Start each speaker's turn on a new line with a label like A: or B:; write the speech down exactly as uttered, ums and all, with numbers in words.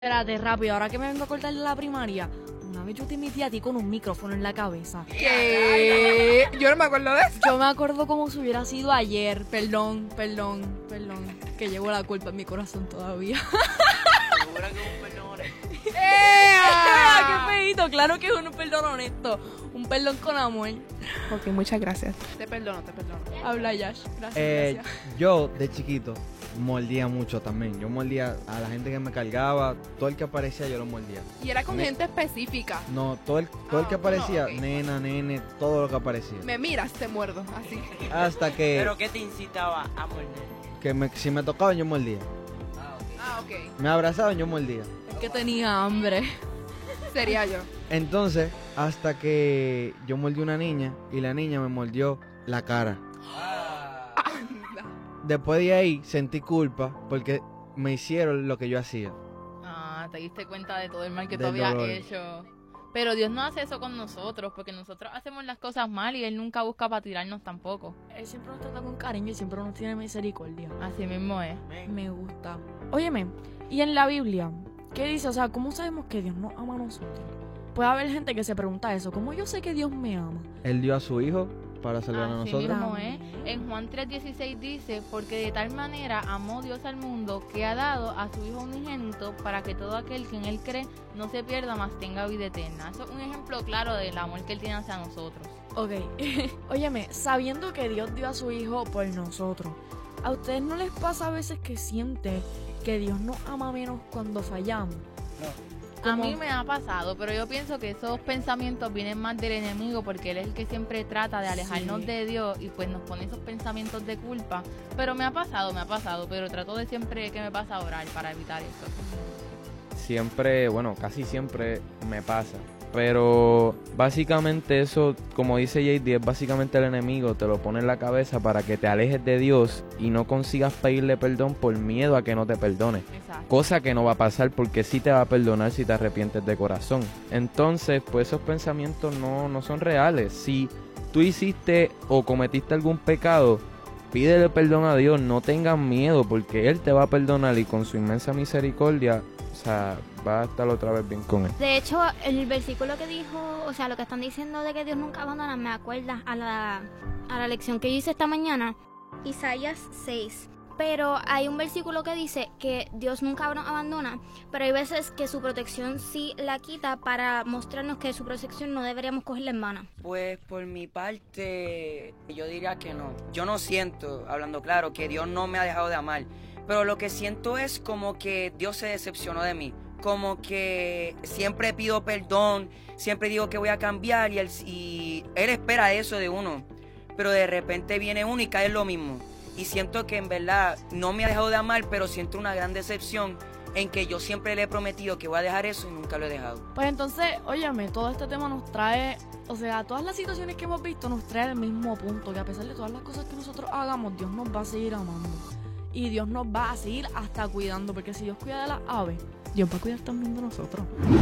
A: Espérate, rápido, ahora que me vengo a acordar de la primaria, una vez yo te metí a ti con un micrófono en la cabeza.
B: ¿Qué? Yo no me acuerdo de eso.
A: Yo me acuerdo como si hubiera sido ayer. Perdón, perdón, perdón. Que llevo la culpa en mi corazón todavía.
C: ¿Segura que es un perdón honesto?
A: ¡Ea! ¡Qué feíto! Claro que es un perdón honesto. Un perdón con amor.
B: Ok, muchas gracias. Te perdono, te perdono.
A: Habla, Yash. Gracias,
D: Eh,
A: gracias.
D: yo, de chiquito, mordía mucho también. Yo mordía a la gente que me cargaba. Todo el que aparecía yo lo mordía.
B: Y era con
D: Me-
B: gente específica.
D: No, todo el, todo el que
B: Ah,
D: aparecía,
B: no, ok.
D: nena, nene, todo lo que aparecía.
B: Me miras, te muerdo, así.
D: Hasta que,
C: ¿Pero qué te incitaba a morder?
D: que me- si me tocaban yo mordía.
C: Ah, ok.
B: Ah, ok.
D: Me abrazaban yo mordía.
A: Es que tenía hambre.
B: Sería yo.
D: Entonces, hasta que yo mordí una niña y la niña me mordió la cara.
C: Ah.
B: Anda.
D: Después de ahí sentí culpa porque me hicieron lo que yo hacía.
E: Ah, te diste cuenta de todo el mal que tú
D: Del
E: habías
D: dolor.
E: hecho. Pero Dios no hace eso con nosotros, porque nosotros hacemos las cosas mal y Él nunca busca para tirarnos tampoco.
A: Él siempre nos trata con cariño y siempre nos tiene misericordia.
E: Así mismo es.
A: Me gusta. Óyeme, y en la Biblia, ¿qué dice? O sea, ¿cómo sabemos que Dios nos ama a nosotros? Puede haber gente que se pregunta eso. ¿Cómo yo sé que Dios me ama?
D: Él dio a su hijo para salvar a
E: Así
D: nosotros.
E: mismo es. En Juan tres dieciséis dice, porque de tal manera amó Dios al mundo que ha dado a su Hijo unigénito para que todo aquel que en Él cree no se pierda, mas tenga vida eterna. Eso es un ejemplo claro del amor que Él tiene hacia nosotros.
A: Ok. Óyeme, sabiendo que Dios dio a su hijo por nosotros, ¿a ustedes no les pasa a veces que sienten que Dios nos ama menos cuando fallamos?
E: A
A: ¿Cómo?
E: mí me ha pasado, pero yo pienso que esos pensamientos vienen más del enemigo porque él es el que siempre trata de alejarnos
A: Sí.
E: de Dios y pues nos pone esos pensamientos de culpa. Pero me ha pasado, me ha pasado, pero trato de siempre que me pasa orar para evitar eso.
F: Siempre, bueno, casi siempre me pasa. Pero básicamente eso, como dice J D, es básicamente el enemigo, te lo pone en la cabeza para que te alejes de Dios y no consigas pedirle perdón por miedo a que no te perdone.
E: Exacto.
F: Cosa que no va a pasar porque sí te va a perdonar si te arrepientes de corazón. Entonces, pues esos pensamientos no, no son reales. Si tú hiciste o cometiste algún pecado, pídele perdón a Dios, no tengas miedo porque Él te va a perdonar y con su inmensa misericordia, o sea, va a estar otra vez bien con Él.
G: De hecho, el versículo que dijo, o sea, lo que están diciendo de que Dios nunca abandona, me acuerda a la, a la lección que yo hice esta mañana, Isaías seis. Pero hay un versículo que dice que Dios nunca nos abandona, pero hay veces que su protección sí la quita para mostrarnos que su protección no deberíamos cogerla en vano.
C: Pues por mi parte, yo diría que no. Yo no siento, hablando claro, que Dios no me ha dejado de amar. Pero lo que siento es como que Dios se decepcionó de mí. Como que siempre pido perdón, siempre digo que voy a cambiar y él, y él espera eso de uno. Pero de repente viene uno y cae en lo mismo. Y siento que en verdad no me ha dejado de amar, pero siento una gran decepción en que yo siempre le he prometido que voy a dejar eso y nunca lo he dejado.
A: Pues entonces, óyeme, todo este tema nos trae, o sea, todas las situaciones que hemos visto nos trae el mismo punto, que a pesar de todas las cosas que nosotros hagamos, Dios nos va a seguir amando. Y Dios nos va a seguir hasta cuidando, porque si Dios cuida de las aves, Dios va a cuidar también de nosotros.